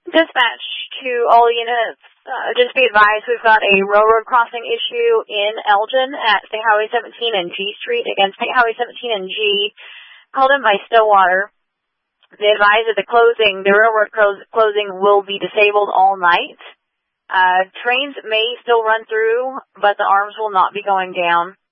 Dispatch to all units. Just be advised, we've got a railroad crossing issue in Elgin at State Highway 17 and G Street against State Highway 17 and G, called in by Stillwater. They advise that the railroad closing will be disabled all night. Trains may still run through, but the arms will not be going down.